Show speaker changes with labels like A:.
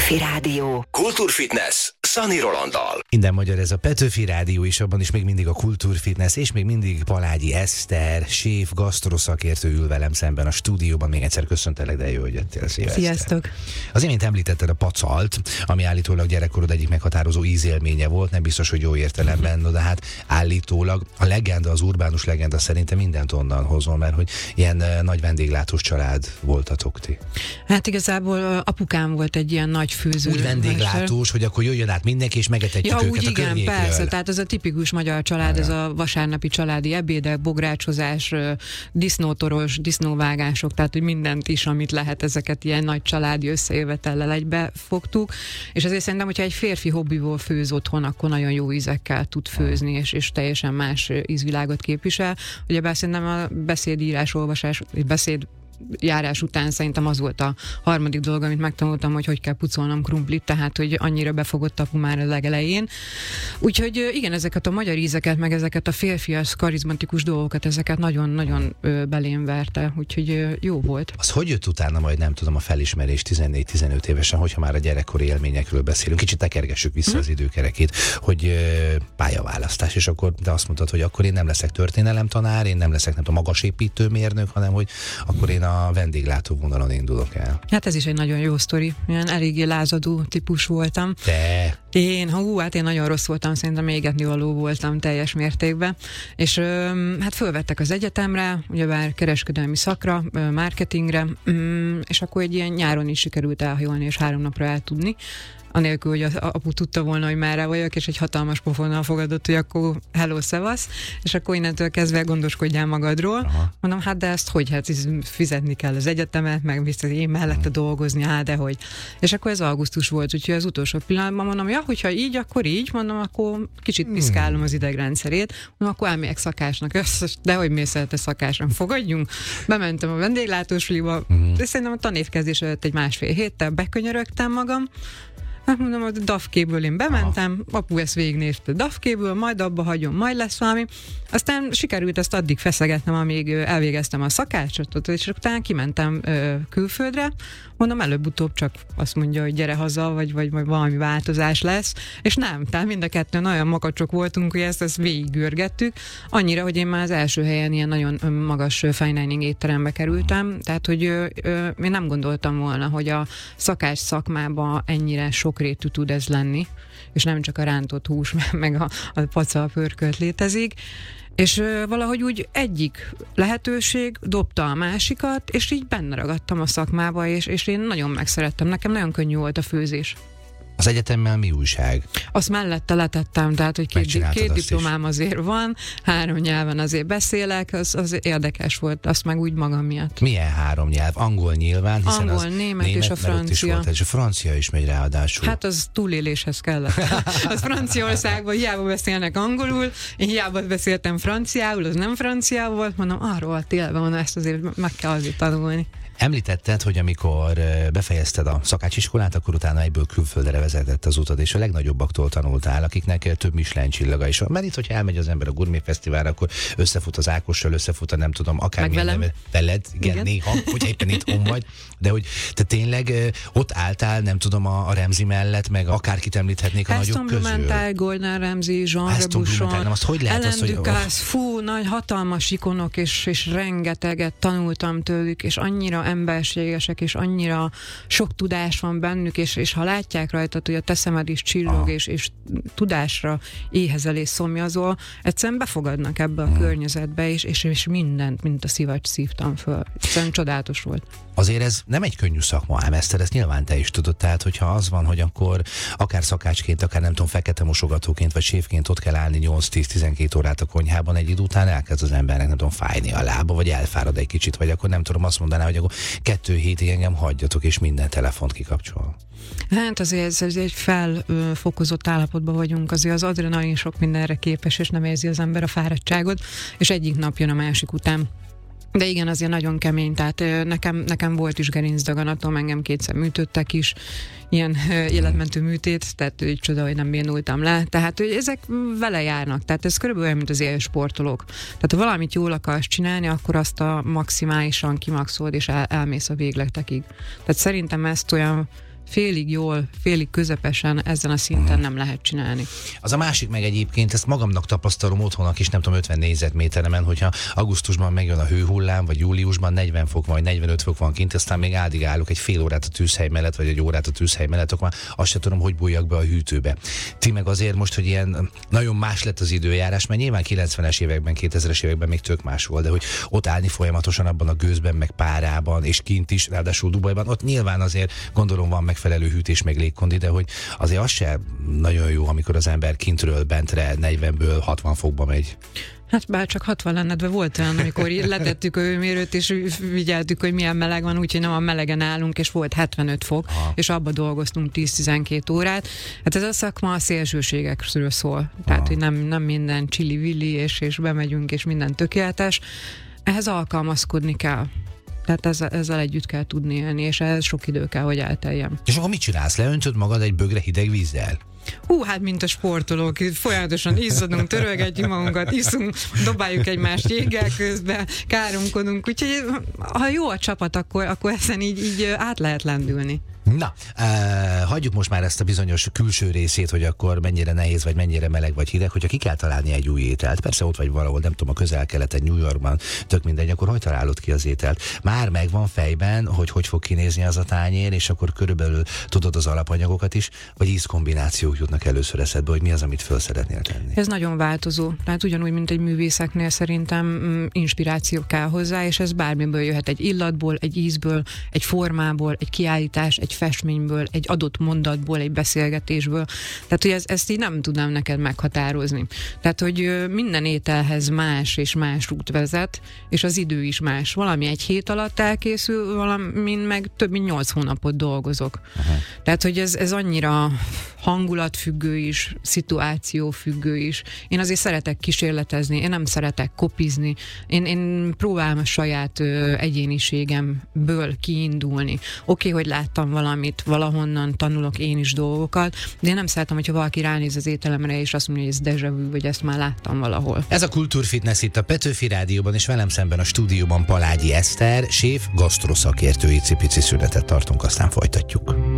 A: Petőfi Rádió.
B: Kultúrfitness Szani Rolanddal.
C: Minden magyar ez a Petőfi Rádió, és abban is még mindig a Kultúrfitness, és még mindig Palágyi Eszter, séf, gasztroszakértő ül velem szemben a stúdióban. Még egyszer köszöntelek, de jó, hogy jöttél. Szia,
D: sziasztok!
C: Az imént említetted a pacalt, ami állítólag gyerekkorod egyik meghatározó ízélménye volt, nem biztos, hogy jó értelemben, de hát állítólag a legenda, az urbánus legenda szerintem mindent onnan hozol, mert hogy ilyen nagy vendéglátós család voltatok ti.
D: Hát igazából apukám volt egy ilyen nagy főző.
C: Úgy vendéglátós, hogy akkor jöjjön át mindenki, és megetetjük őket
D: úgy,
C: a
D: igen,
C: környékről.
D: persze, tehát ez a tipikus magyar család, ez a vasárnapi családi ebédek, bográcsozás, disznótoros, disznóvágások, tehát hogy mindent is, amit lehet, ezeket ilyen nagy családi összejövetellel egybe fogtuk, és azért szerintem, hogyha egy férfi hobbiból főz otthon, akkor nagyon jó ízekkel tud főzni, és teljesen más ízvilágot képvisel. Ugyebár szerintem a beszédírás, olvasás, járás után szerintem az volt a harmadik dolog, amit megtanultam, hogy kell pucolnom krumplit, tehát hogy annyira befogott apu már a legelején. Úgyhogy igen, ezeket a magyar ízeket, meg ezeket a férfias, karizmatikus dolgokat, ezeket nagyon-nagyon belém verte, úgyhogy jó volt.
C: Az hogy jött utána majd, nem tudom, a felismerés 14-15 évesen, hogyha már a gyerekkori élményekről beszélünk, kicsit tekergessük vissza az időkerekét, hogy pályaválasztás, és akkor de azt mondtad, hogy akkor én nem leszek történelemtanár, én nem leszek, nem tudom, magasépítőmérnök, hanem hogy akkor én a vendéglátó vonalon indulok el.
D: Hát ez is egy nagyon jó sztori. Ilyen eléggé lázadó típus voltam.
C: De...
D: Én nagyon rossz voltam, szerintem égetni való voltam teljes mértékben. És hát fölvettek az egyetemre, ugyebár kereskedelmi szakra, marketingre, és akkor egy ilyen nyáron is sikerült elhajolni, és 3 napra eltudni. Anélkül, hogy az apu tudta volna, hogy merre vagyok, és egy hatalmas pofonnal fogadott, hogy akkor hello, szevasz, és akkor innentől kezdve gondoskodjál magadról. Aha. Mondom, hát de ezt hogy? Hát fizetni kell az egyetemet, meg biztos én mellette dolgozni, hát de hogy. És akkor ez augusztus volt, úgyhogy az utolsó pillanatban mondom, ja, hogyha így, akkor így, mondom, akkor kicsit piszkálom az idegrendszerét, mondom, akkor elmegyek szakásnak. De hogy mész el te szakásra? Fogadjunk. Bementem a vendéglátósliba, de szerintem a tanévkezdés előtt egy 1,5 héttel bekönyörögtem magam. Hát mondom, a DAFK-ből én bementem, apu ezt végignézte DAFK-ből, majd abba hagyom, majd lesz valami. Aztán sikerült ezt addig feszegetnem, amíg elvégeztem a szakácsot, és utána kimentem külföldre. Mondom, előbb-utóbb csak azt mondja, hogy gyere haza, vagy valami változás lesz. És nem, tehát mind a kettőn olyan makacsok voltunk, hogy ezt végigürgettük. Annyira, hogy én már az első helyen ilyen nagyon magas fine dining étterembe kerültem. Tehát, hogy én nem gondoltam volna, hogy a szakács szakmában ennyire sokrétű tud ez lenni, és nem csak a rántott hús, meg a pacal pörkölt létezik. És valahogy úgy egyik lehetőség dobta a másikat, és így benne ragadtam a szakmába, és én nagyon megszerettem. Nekem nagyon könnyű volt a főzés.
C: Az egyetemmel mi újság?
D: Azt mellette letettem, tehát, hogy két diplomám azért van, 3 nyelven azért beszélek, az érdekes volt, azt meg úgy magam miatt.
C: Milyen 3 nyelv? Angol nyilván, hiszen
D: angol, német és a francia.
C: És a francia is megy ráadásul.
D: Hát az túléléshez kellett. Az Franciaországban hiába beszélnek angolul, én hiába beszéltem franciául, az nem franciául volt, mondom, arról a télben van, ezt azért meg kell azért tanulni.
C: Említetted, hogy amikor befejezted a szakácsiskolát, akkor utána egyből külföldre vezetett az utad, és a legnagyobbaktól tanultál, akiknek több Michelin csillaga is van. Mert itt, hogyha elmegy az ember a gurméfesztiválra, akkor összefut az Ákossal, összefut a nem tudom, akármilyen veled, igen, néha, hogy éppen itthon vagy, de hogy te tényleg ott álltál, nem tudom, a Ramsay mellett, meg akárkit említhetnék a nagyok közül.
D: Blumenthal, Gordon Ramsay, Jean Rebouchon,
C: Ellen
D: Ducasse, fú, nagy hatalmas ikonok, és rengeteget tanultam tőlük, és annyira emberségesek, és annyira sok tudás van bennük, és ha látják rajtad, hogy a te szemed is csillog, és tudásra éhezel és szomjazol, egyszerűen befogadnak ebbe a környezetbe, és mindent, mint a szivacs szívtam föl. Egyszerűen csodálatos volt.
C: Azért ez nem egy könnyű szakma, ám ezt nyilván te is tudod, tehát hogyha az van, hogy akkor akár szakácsként, akár nem tudom, fekete mosogatóként, vagy séfként ott kell állni 8-10-12 órát a konyhában, egy idő után elkezd az embernek, nem tudom, fájni a lába, vagy elfárad egy kicsit, vagy akkor nem tudom, azt mondaná, hogy akkor 2 hétig engem hagyjatok, és minden telefont kikapcsol.
D: Hát azért ez egy felfokozott állapotban vagyunk, azért az adrenalin sok mindenre képes, és nem érzi az ember a fáradtságot, és egyik nap jön a másik után. De igen, azért nagyon kemény, tehát nekem volt is gerincdaganatom, engem 2-szer műtöttek is, ilyen életmentő műtét, tehát így csoda, hogy nem bénultam le. Tehát hogy ezek vele járnak, tehát ez körülbelül olyan, mint az élsportolók. Tehát ha valamit jól akarsz csinálni, akkor azt a maximálisan kimaxolod, és elmész a végletekig. Tehát szerintem ezt olyan félig jól, félig közepesen ezen a szinten nem lehet csinálni.
C: Az a másik meg egyébként, ezt magamnak tapasztalom otthon is, nem tudom, 50 négyzetméteremen, hogyha augusztusban megjön a hőhullám, vagy júliusban 40 fok van, vagy 45 fok van kint, aztán még addig állok egy fél órát a tűzhely mellett, vagy egy órát a tűzhely mellett, akkor már azt sem tudom, hogy bújjak be a hűtőbe. Ti meg azért most, hogy ilyen nagyon más lett az időjárás, mert nyilván 90-es években, 2000-es években még tök más volt, de hogy ott állni folyamatosan abban a gőzben, meg párában, és kint is, ráadásul Dubajban, ott nyilván azért gondolom van megfelelő hűtés, meg légkondi, de hogy azért az sem nagyon jó, amikor az ember kintről bentre 40-ből 60 fokba megy.
D: Hát bár csak 60 lenne, de volt olyan, amikor letettük a hőmérőt, és figyeltük, hogy milyen meleg van, úgyhogy nem a melegen állunk, és volt 75 fok, és abba dolgoztunk 10-12 órát. Hát ez a szakma a szélsőségekről szól. Tehát, hogy nem minden csili-villi, és bemegyünk, és minden tökéletes. Ehhez alkalmazkodni kell. Tehát ezzel együtt kell tudni élni, és ehhez sok idő kell, hogy elteljen.
C: És akkor mit csinálsz? Leöntöd magad egy bögre hideg vízzel?
D: Hát mint a sportolók, folyamatosan izzadunk, törölgetjük magunkat, iszunk, dobáljuk egymást jéggel közben, káromkodunk, úgyhogy ha jó a csapat, akkor ezen így át lehet lendülni.
C: Na, hagyjuk most már ezt a bizonyos külső részét, hogy akkor mennyire nehéz, vagy mennyire meleg, vagy hideg, hogyha ki kell találni egy új ételt. Persze ott vagy valahol, nem tudom, a Közel-Keleten, New Yorkban, tök mindegy, akkor hogy találod ki az ételt? Már megvan fejben, hogy fog kinézni az a tányér, és akkor körülbelül tudod az alapanyagokat is, vagy ízkombinációk jutnak először eszedbe, hogy mi az, amit föl szeretnél tenni?
D: Ez nagyon változó. Tehát ugyanúgy, mint egy művészeknél szerintem inspiráció kell hozzá, és ez bármiből jöhet, egy illatból, egy ízből, egy formából, egy kiállítás, egy festményből, egy adott mondatból, egy beszélgetésből. Tehát, hogy ezt így nem tudnám neked meghatározni. Tehát, hogy minden ételhez más és más út vezet, és az idő is más. Valami egy hét alatt elkészül, valamin meg több mint 8 hónapot dolgozok. Aha. Tehát, hogy ez annyira hangulatfüggő is, szituációfüggő is. Én azért szeretek kísérletezni, én nem szeretek kopizni, én próbálom a saját egyéniségemből kiindulni. Oké, hogy láttam valamit, valahonnan tanulok én is dolgokat, de én nem szeretem, hogyha valaki ránéz az ételemre, és azt mondja, hogy ez déjà vu, vagy ezt már láttam valahol.
C: Ez a Kultúrfitness itt a Petőfi Rádióban, és velem szemben a stúdióban Palágyi Eszter, séf, gasztroszakértő. Icipici szünetet tartunk, aztán folytatjuk.